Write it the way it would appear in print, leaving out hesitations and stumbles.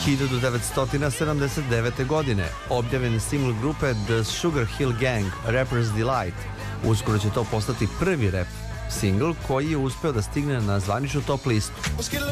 1979. godine objavljen singl grupe The Sugar Hill Gang, Rapper's Delight. Uskoro će to postati prvi rap singl koji je uspeo da stigne na zvaničnu top listu.